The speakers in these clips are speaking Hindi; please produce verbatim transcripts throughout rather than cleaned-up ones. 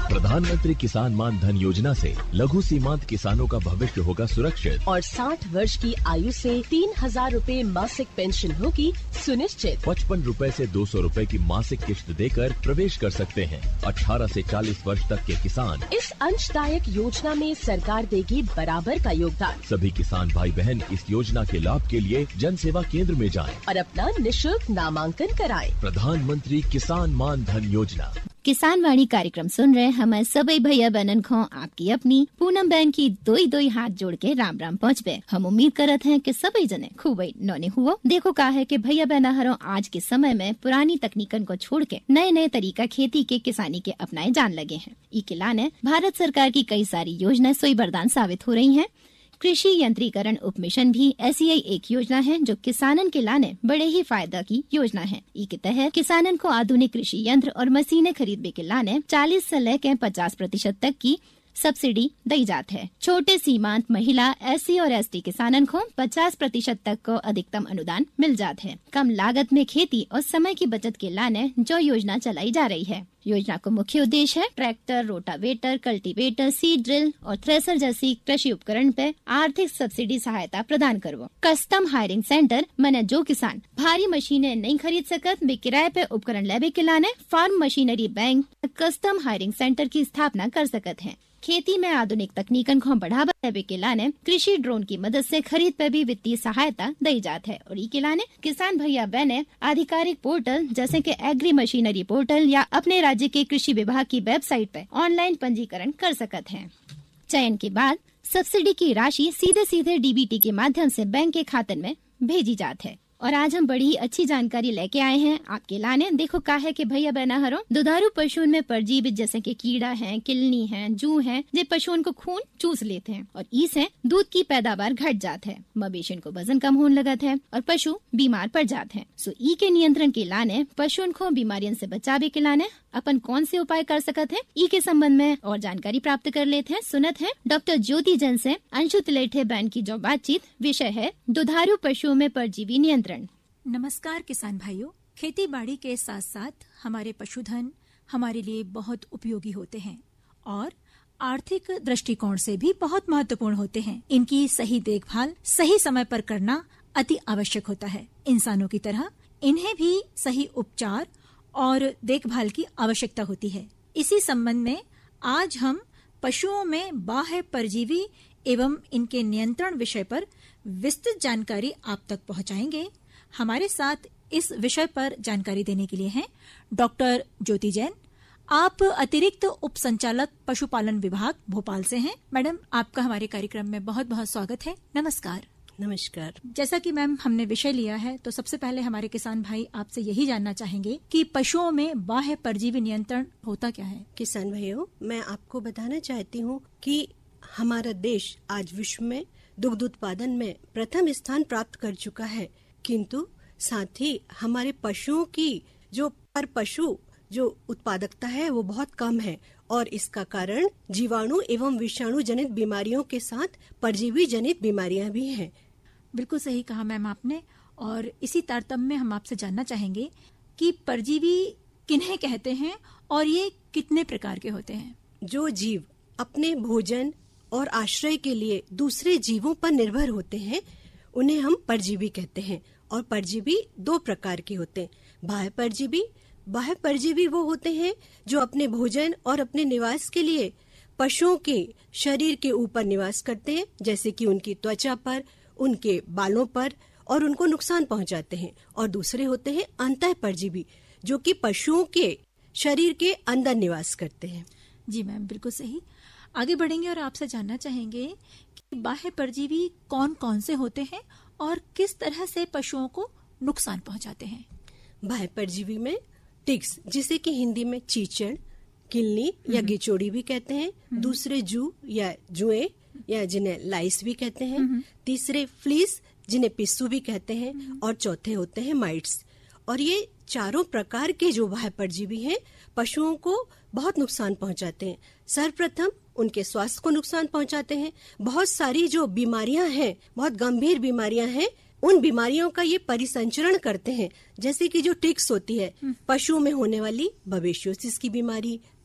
प्रधानमंत्री किसान मान धन योजना से लघु सीमांत किसानों का भविष्य होगा सुरक्षित और साठ वर्ष की आयु से तीन हजार रूपए मासिक पेंशन होगी सुनिश्चित। पचपन रूपए से दो सौ रूपए की मासिक किश्त देकर प्रवेश कर सकते हैं। अठारह से चालीस वर्ष तक के किसान इस अंशदायक योजना में सरकार देगी बराबर का योगदान। सभी किसान भाई बहन इस योजना के लाभ के लिए जन सेवा केंद्र में जाएं और अपना निशुल्क नामांकन कराएं। प्रधानमंत्री किसान मान धन योजना। किसान वाणी कार्यक्रम सुन रहे हमारे सभी भैया बहन को आपकी अपनी पूनम बहन की दोई दोई हाथ जोड़ के राम राम पहुँचबे। हम उम्मीद करत हैं कि सभी जने खूब नौने हुआ। देखो का है कि भैया बहना हरो आज के समय में पुरानी तकनीकन को छोड़ के नए नए तरीका खेती के किसानी के अपनाए जान लगे हैं। ई के लाने भारत सरकार की कई सारी योजनाएं सोई वरदान साबित हो रही हैं। कृषि यंत्रीकरण उपमिशन भी ऐसी ही एक योजना है जो किसानन के लाने बड़े ही फायदा की योजना है। ई के तहत किसानन को आधुनिक कृषि यंत्र और मशीनें खरीदने के लाने चालीस से लेकर पचास प्रतिशत तक की सब्सिडी दी जाती है। छोटे सीमांत महिला एससी और एसटी किसानन को पचास प्रतिशत तक को अधिकतम अनुदान मिल जाता है। कम लागत में खेती और समय की बचत के लाने जो योजना चलाई जा रही है। योजना को मुख्य उद्देश्य है tractor, rotavator, cultivator, seed drill और थ्रेसर जैसी कृषि उपकरण पे आर्थिक सब्सिडी सहायता प्रदान करवो। कस्टम हायरिंग सेंटर माने जो किसान भारी मशीनें नहीं खरीद सकत वे किराए पे उपकरण लेवे के लाने farm machinery bank custom hiring centre की स्थापना कर सकत हैं। खेती में आधुनिक तकनीकन को बढ़ावा देवे के लाने कृषि ड्रोन की मदद से खरीद पर भी वित्तीय सहायता दी जाती है। और ई के लाने किसान भैया बहने आधिकारिक पोर्टल जैसे कि एग्री मशीनरी पोर्टल या अपने राज्य के कृषि विभाग की वेबसाइट पर ऑनलाइन पंजीकरण कर सकते हैं। चयन के बाद सब्सिडी की राशि सीधे सीधे डीबीटी के माध्यम से बैंक के खाते में भेजी जाती है। और आज हम बड़ी ही अच्छी जानकारी लेके आए हैं आपके लाने। देखो का है कि भैया बहना हरो दुधारू पशुओं में परजीवी जैसे कि कीड़ा है, किलनी है, जू है, जो पशुओं को खून चूस लेते हैं और इससे दूध की पैदावार घट जाते हैं, मवेशियों को वजन कम होने लगता है और पशु बीमार पड़ जाते हैं। सो ई के नियंत्रण के लाने पशुओं को बीमारियों से बचावे के लाने अपन कौन से उपाय कर सकते हैं ई के संबंध में और जानकारी प्राप्त कर लेते हैं। सुनत है डॉक्टर ज्योति जैन से अंशु तिलेठे बहन की जो बातचीत विषय है दुधारू पशुओं में परजीवी नियंत्रण। नमस्कार किसान भाइयों, खेती बाड़ी के साथ साथ हमारे पशुधन हमारे लिए बहुत उपयोगी होते हैं और आर्थिक दृष्टिकोण से भी बहुत महत्वपूर्ण होते हैं। इनकी सही देखभाल सही समय पर करना अति आवश्यक होता है। इंसानों की तरह इन्हें भी सही उपचार और देखभाल की आवश्यकता होती है। इसी संबंध में आज हम पशुओं में बाह्य परजीवी एवं इनके नियंत्रण विषय पर विस्तृत जानकारी आप तक पहुंचाएंगे। हमारे साथ इस विषय पर जानकारी देने के लिए हैं डॉक्टर ज्योति जैन। आप अतिरिक्त उप संचालक पशुपालन विभाग भोपाल से हैं। मैडम, आपका हमारे कार्यक्रम में बहुत बहुत स्वागत है। नमस्कार। नमस्कार। जैसा कि मैम हमने विषय लिया है तो सबसे पहले हमारे किसान भाई आपसे यही जानना चाहेंगे कि पशुओं में बाह्य परजीवी नियंत्रण होता क्या है। किसान भाइयों, मैं आपको बताना चाहती हूँ कि हमारा देश आज विश्व में दुग्ध उत्पादन में प्रथम स्थान प्राप्त कर चुका है, किंतु साथ ही हमारे पशुओं की जो पर पशु जो उत्पादकता है वो बहुत कम है और इसका कारण जीवाणु एवं विषाणु जनित बीमारियों के साथ परजीवी जनित बीमारियां भी हैं। बिल्कुल सही कहा मैम आपने। और इसी तारतम्य में हम आपसे जानना चाहेंगे कि परजीवी किन्हें कहते हैं और ये कितने प्रकार के होते हैं। जो जीव अपने भोजन और आश्रय के लिए दूसरे जीवों पर निर्भर होते हैं उन्हें हम परजीवी कहते हैं। और परजीवी दो प्रकार के होते हैं। बाह्य परजीवी बाह्य परजीवी वो होते हैं जो अपने भोजन और अपने निवास के लिए पशुओं के शरीर के ऊपर निवास करते हैं, जैसे कि उनकी त्वचा पर, उनके बालों पर, और उनको नुकसान पहुंचाते हैं। और दूसरे होते हैं अंतः परजीवी जो कि पशुओं के शरीर के अंदर निवास करते हैं। जी मैम, बिल्कुल सही। आगे बढ़ेंगे और आपसे जानना चाहेंगे कि बाह्य परजीवी कौन कौन से होते हैं और किस तरह से पशुओं को नुकसान पहुंचाते हैं। बाह्य परजीवी में टिक्स, जिसे कि हिंदी में चीचड़, किलनी या गिचोड़ी भी कहते हैं, दूसरे जू या जुए या जिन्हें लाइस भी कहते हैं, तीसरे फ्लीस जिन्हें पिस्सू भी कहते हैं, और चौथे होते हैं माइट्स। और ये चारों प्रकार के जो बाह्य परजीवी हैं पशुओं को बहुत नुकसान पहुंचाते हैं। सर्वप्रथम उनके स्वास्थ्य को नुकसान पहुंचाते हैं। बहुत सारी जो बीमारियां हैं, बहुत गंभीर बीमारियां हैं, उन बीमारियों का ये परिसंचरण करते हैं। जैसे कि जो टिक्स होती है, पशुओं में होने वाली बवेशियोसिस की बीमारी,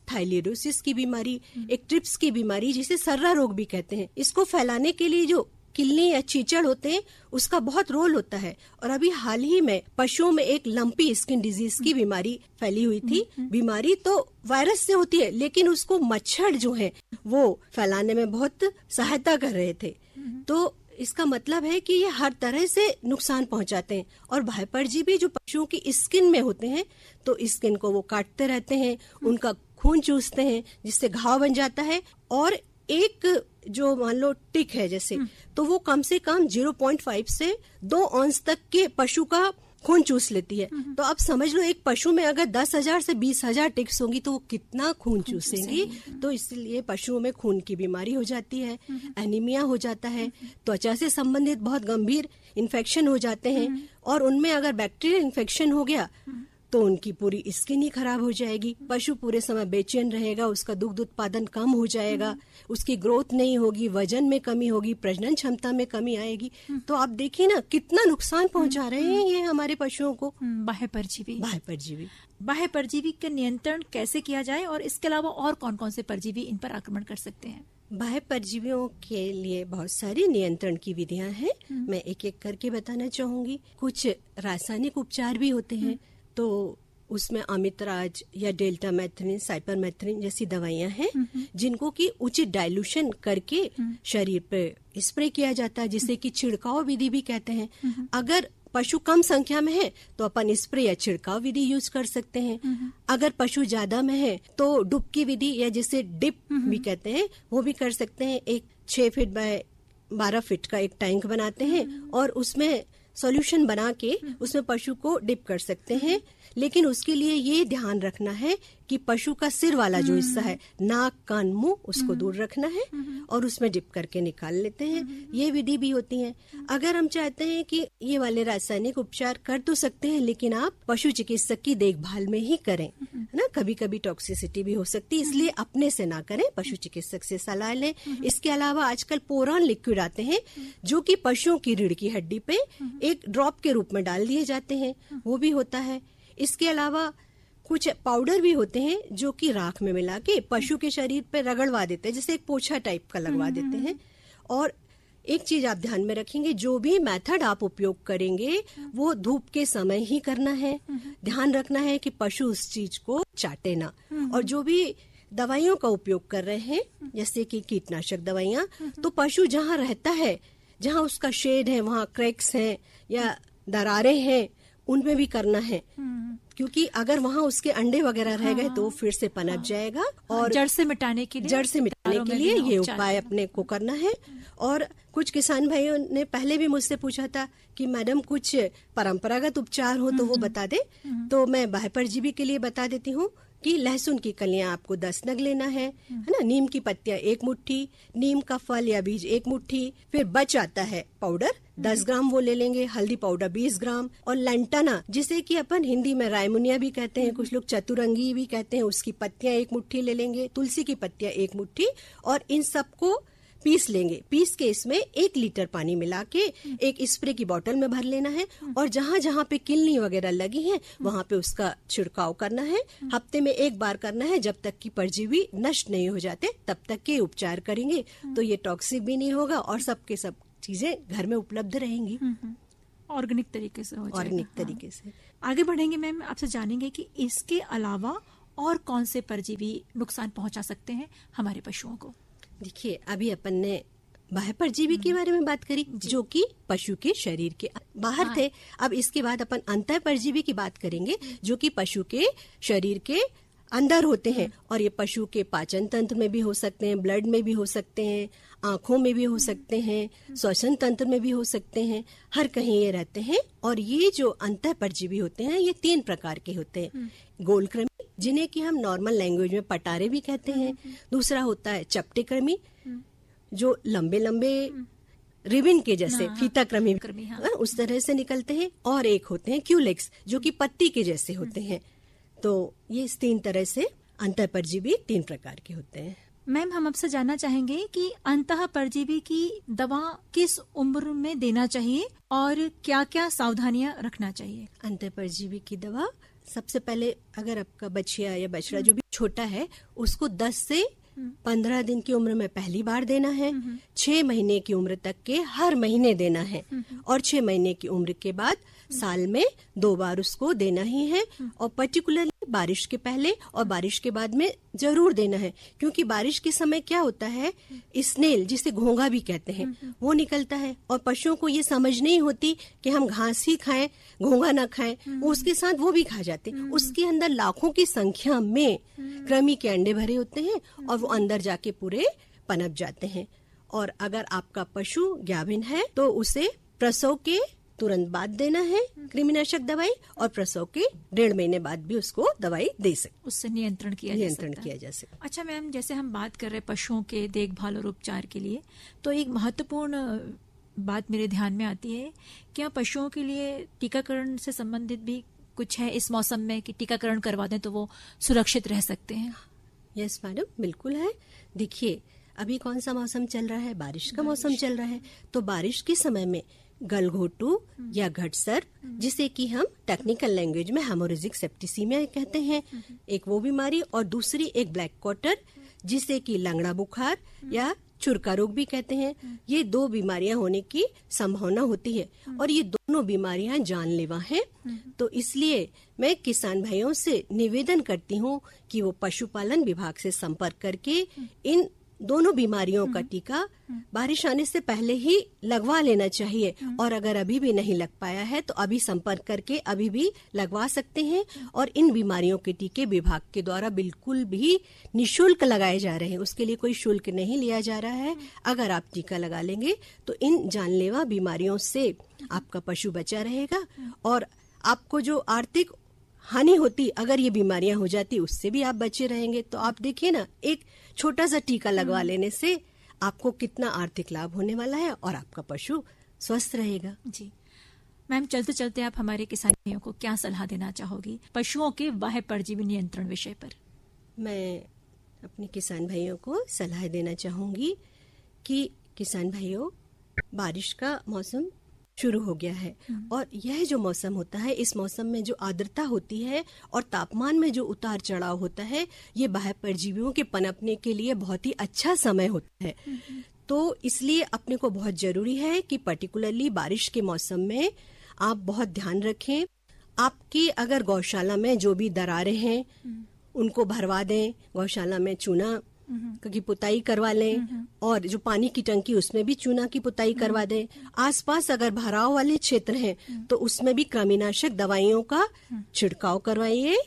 थायलिडोसिस की बीमारी, एक ट्रिप्स की बीमारी जिसे सर्रा रोग भी कहते हैं, इसको फैलाने के लिए जो किलनी या चीचड़ होते हैं उसका बहुत रोल होता है। और अभी हाल ही में पशुओं में एक लंपी स्किन डिजीज की बीमारी फैली हुई थी। बीमारी तो वायरस से होती है, लेकिन उसको मच्छर जो है वो फैलाने में बहुत सहायता कर रहे थे। तो इसका मतलब है कि ये हर तरह से नुकसान पहुंचाते हैं। और बाह्य परजीवी जो पशुओं की स्किन में होते हैं तो स्किन को वो काटते रहते हैं, उनका खून चूसते हैं जिससे घाव बन जाता है। और एक जो मान लो टिक है जैसे, तो वो कम से कम ज़ीरो पॉइंट फाइव से दो औंस तक के पशु का खून चूस लेती है। तो आप समझ लो एक पशु में अगर दस हजार से बीस हजार टिक्स होंगी तो वो कितना खून चूसेंगी। तो इसलिए पशुओं में खून की बीमारी हो जाती है, एनीमिया हो जाता है, त्वचा से संबंधित बहुत गंभीर इन्फेक्शन हो जाते हैं। और उनमें अगर बैक्टीरियल इन्फेक्शन हो गया तो उनकी पूरी स्किन ही खराब हो जाएगी। पशु पूरे समय बेचैन रहेगा, उसका दुग्ध उत्पादन कम हो जाएगा, उसकी ग्रोथ नहीं होगी, वजन में कमी होगी, प्रजनन क्षमता में कमी आएगी। तो आप देखिए ना कितना नुकसान पहुंचा रहे हैं ये हमारे पशुओं को बाह्य परजीवी। बाह्य परजीवी बाह्य परजीवी का नियंत्रण कैसे किया जाए और इसके अलावा और कौन कौन से परजीवी इन पर आक्रमण कर सकते हैं? बाह्य परजीवियों के लिए बहुत सारी नियंत्रण की विधियां हैं। मैं एक एक करके बताना चाहूंगी। कुछ रासायनिक उपचार भी होते हैं, तो उसमें अमितराज या डेल्टामेथ्रिन, साइपरमेथ्रिन जैसी दवाइयां हैं जिनको की उचित डाइल्यूशन करके शरीर पे स्प्रे किया जाता है, जिसे कि छिड़काव विधि भी कहते हैं। अगर पशु कम संख्या में है तो अपन स्प्रे या छिड़काव विधि यूज कर सकते हैं। अगर पशु ज्यादा में है तो डुबकी विधि या जिसे डिप भी कहते हैं वो भी कर सकते हैं। एक छह फीट बाय बारह फीट का एक टैंक बनाते हैं और उसमें सॉल्यूशन बना के उसमें पशु को डिप कर सकते हैं। लेकिन उसके लिए ये ध्यान रखना है कि पशु का सिर वाला जो हिस्सा है, नाक, कान, मुंह, उसको दूर रखना है और उसमें डिप करके निकाल लेते हैं। ये विधि भी होती है। अगर हम चाहते हैं कि ये वाले रासायनिक उपचार कर तो सकते हैं, लेकिन आप पशु चिकित्सक की देखभाल में ही करें, है ना। कभी कभी टॉक्सिसिटी भी हो सकती है, इसलिए अपने से ना करें, पशु चिकित्सक से सलाह लें। इसके अलावा आजकल पोरॉन लिक्विड आते हैं जो कि पशुओं की रीढ़ की हड्डी पे एक ड्रॉप के रूप में डाल दिए जाते हैं, वो भी होता है। इसके अलावा कुछ पाउडर भी होते हैं जो कि राख में मिला के पशु के शरीर पे रगड़वा देते हैं, जैसे एक पोछा टाइप का लगवा देते हैं। और एक चीज आप ध्यान में रखेंगे, जो भी मेथड आप उपयोग करेंगे वो धूप के समय ही करना है। ध्यान रखना है कि पशु उस चीज को चाटे ना। और जो भी दवाइयों का उपयोग कर रहे हैं जैसे कि कीटनाशक दवाइयाँ, तो पशु जहाँ रहता है, जहाँ उसका शेड है, वहाँ क्रैक्स हैं या दरारें हैं, उनमें भी करना है। क्योंकि अगर वहाँ उसके अंडे वगैरह रह गए तो वो फिर से पनप जाएगा। और जड़ से मिटाने के लिए जड़ से मिटाने के लिए ये उपाय अपने को करना है। और कुछ किसान भाइयों ने पहले भी मुझसे पूछा था कि मैडम कुछ परंपरागत उपचार हो तो वो बता दे। तो मैं बाह्य परजीवी के लिए बता देती हूँ कि लहसुन की कलियां आपको दस नग लेना है, है ना। नीम की पत्तियां एक मुट्ठी, नीम का फल या बीज एक मुट्ठी। फिर बच आता है पाउडर दस ग्राम, वो ले लेंगे। हल्दी पाउडर बीस ग्राम। और लंटाना, जिसे कि अपन हिंदी में रायमुनिया भी कहते हैं, कुछ लोग चतुरंगी भी कहते हैं, उसकी पत्तियां एक मुट्ठी ले लेंगे। तुलसी की पत्तियां एक मुट्ठी। और इन सबको पीस लेंगे। पीस के इसमें एक लीटर पानी मिला के एक स्प्रे की बोतल में भर लेना है। और जहाँ जहाँ पे किलनी वगैरह लगी है वहाँ पे उसका छिड़काव करना है। हफ्ते में एक बार करना है, जब तक कि परजीवी नष्ट नहीं हो जाते तब तक के उपचार करेंगे तो ये टॉक्सिक भी नहीं होगा और सबके सब चीजें घर में उपलब्ध रहेंगी। ऑर्गेनिक तरीके से हो जाएगा। ऑर्गेनिक तरीके से आगे बढ़ेंगे मैम, आपसे जानेंगे कि इसके अलावा और कौन से परजीवी नुकसान पहुंचा सकते हैं हमारे पशुओं को। देखिए, अभी अपन ने बाह्य परजीवी के बारे में बात करी जो कि पशु के शरीर के बाहर थे। अब इसके बाद अपन अंतः परजीवी की बात करेंगे जो कि पशु के शरीर के अंदर होते हैं। और ये पशु के पाचन तंत्र में भी हो सकते हैं, ब्लड में भी हो सकते हैं, आंखों में भी हो सकते हैं, श्वसन तंत्र में भी हो सकते हैं, हर कहीं ये रहते हैं। और ये जो अंतः परजीवी होते हैं ये तीन प्रकार के होते हैं। गोलकृमि, जिन्हें कि हम नॉर्मल लैंग्वेज में पटारे भी कहते हैं। दूसरा होता है चपटे कृमि, जो लंबे लंबे रिबन के जैसे फीता कृमि उस तरह से निकलते हैं। और एक होते हैं क्यूलेक्स, जो कि पत्ती के जैसे होते हैं। तो ये इस तीन तरह से अंतः परजीवी तीन प्रकार के होते हैं। मैम, हम आपसे जानना चाहेंगे कि अंतः परजीवी की दवा किस उम्र में देना चाहिए और क्या क्या सावधानियां रखना चाहिए। अंतः परजीवी की दवा सबसे पहले अगर आपका बछिया या बछड़ा जो भी छोटा है उसको दस से पंद्रह दिन की उम्र में पहली बार देना है, छह महीने की उम्र तक के हर महीने देना है, और छह महीने की उम्र के बाद साल में दो बार उसको देना ही है, और पर्टिकुलरली बारिश के पहले और बारिश के बाद में जरूर देना है, क्योंकि बारिश के समय क्या होता है, स्नेल जिसे घोंघा भी कहते हैं वो निकलता है, और पशुओं को ये समझ नहीं होती कि हम घास ही खाएं घोंघा ना खाएं, वो उसके साथ वो भी खा जाते हैं। उसके अंदर लाखों की संख्या में कृमि के अंडे भरे होते हैं और वो अंदर जाके पूरे पनप जाते हैं। और अगर आपका पशु गाभिन है तो उसे प्रसव के तुरंत बाद देना है कृमिनाशक दवाई, और प्रसव के डेढ़ महीने बाद भी उसको दवाई दे सकते, उससे नियंत्रण किया नियंत्रण जा सकता किया जा सकता। अच्छा मैम, जैसे हम बात कर रहे हैं पशुओं के देखभाल और उपचार के लिए, तो एक महत्वपूर्ण बात मेरे ध्यान में आती है, क्या पशुओं के लिए टीकाकरण से संबंधित भी कुछ है इस मौसम में कि टीकाकरण करवा दें तो वो सुरक्षित रह सकते हैं? यस मैडम, बिल्कुल है। देखिए अभी कौन सा मौसम चल रहा है, बारिश का मौसम चल रहा है, तो बारिश के समय में गलघोटू या घटसर, जिसे कि हम टेक्निकल लैंग्वेज में हेमोरेजिक सेप्टिसीमिया कहते हैं, एक वो बीमारी, और दूसरी एक ब्लैक क्वार्टर जिसे कि लंगड़ा बुखार या चुरका रोग भी कहते हैं, ये दो बीमारियां होने की संभावना होती है, और ये दोनों बीमारियां जानलेवा हैं। तो इसलिए मैं किसान भाइयों से निवेदन करती हूँ कि वो पशुपालन विभाग से संपर्क करके इन दोनों बीमारियों का टीका बारिश आने से पहले ही लगवा लेना चाहिए, और अगर अभी भी नहीं लग पाया है तो अभी संपर्क करके अभी भी लगवा सकते हैं। और इन बीमारियों के टीके विभाग के द्वारा बिल्कुल भी निशुल्क लगाए जा रहे हैं, उसके लिए कोई शुल्क नहीं लिया जा रहा है। अगर आप टीका लगा लेंगे तो इन जानलेवा बीमारियों से आपका पशु बचा रहेगा, और आपको जो आर्थिक हानि होती अगर ये बीमारियां हो जाती उससे भी आप बचे रहेंगे। तो आप देखिए ना, एक छोटा सा टीका लगवा लेने से आपको कितना आर्थिक लाभ होने वाला है, और आपका पशु स्वस्थ रहेगा। जी मैम, चलते चलते आप हमारे किसानियों को क्या सलाह देना चाहोगी पशुओं के बाह्य परजीवी नियंत्रण विषय पर? मैं अपने किसान भाइयों को सलाह देना चाहूंगी कि किसान भाइयों, बारिश का मौसम शुरू हो गया है, और यह जो मौसम होता है, इस मौसम में जो आर्द्रता होती है और तापमान में जो उतार चढ़ाव होता है, ये बाह्य परजीवियों के पनपने के लिए बहुत ही अच्छा समय होता है। तो इसलिए अपने को बहुत जरूरी है कि पर्टिकुलरली बारिश के मौसम में आप बहुत ध्यान रखें। आपकी अगर गौशाला में जो भी दरारें हैं उनको भरवा दें, गौशाला में चूना की पुताई करवा लें, और जो पानी की टंकी उसमें भी चूना की पुताई करवा दें। आसपास अगर भराव वाले क्षेत्र हैं तो उसमें भी कृमिनाशक दवाइयों का छिड़काव करवाइए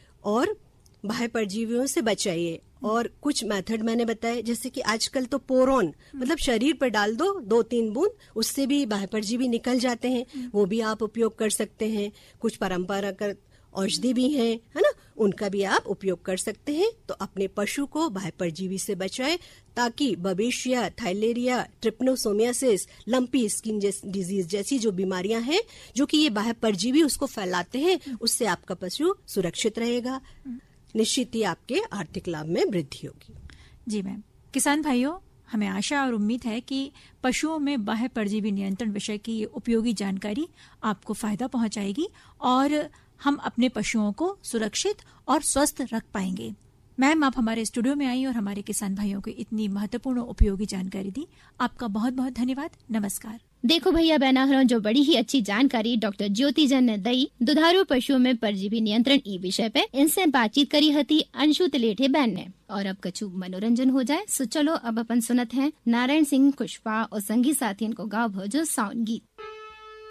और बाह्य परजीवियों से बचाइए। और कुछ मेथड मैंने बताए, जैसे कि आजकल तो पोरोन मतलब शरीर पर डाल दो दो तीन बूंद, उससे भी बाह्य परजीवी निकल जाते हैं, वो भी आप उपयोग कर सकते हैं। कुछ परंपरागत औषधि भी हैं, है ना, उनका भी आप उपयोग कर सकते हैं। तो अपने पशु को बाह्य परजीवी से बचाएं, ताकि बबेशिया, थाइलेरिया, ट्रिप्नोसोमियासिस, लंपी स्किन डिजीज जैसी जो बीमारियां हैं जो कि ये बाह्य परजीवी उसको फैलाते हैं, उससे आपका पशु सुरक्षित रहेगा। निश्चित ही आपके आर्थिक लाभ में वृद्धि होगी। जी मैम, किसान भाइयों, हमें आशा और उम्मीद है कि पशुओं में बाह्य परजीवी नियंत्रण विषय की उपयोगी जानकारी आपको फायदा पहुंचाएगी और हम अपने पशुओं को सुरक्षित और स्वस्थ रख पाएंगे। मैम, आप हमारे स्टूडियो में आई और हमारे किसान भाइयों को इतनी महत्वपूर्ण उपयोगी जानकारी दी, आपका बहुत बहुत धन्यवाद। नमस्कार। देखो भैया बहना, जो बड़ी ही अच्छी जानकारी डॉक्टर ज्योति जन ने दी दुधारू पशुओं में परजीवी नियंत्रण ई विषय पे, इनसे बातचीत करी हती अंशु तिलेठे बहन ने। और अब कछु मनोरंजन हो जाए, सो चलो अब अपन सुनत हैं नारायण सिंह कुशवाहा और संगी साथी को गाँव भोजो साउंड गीत।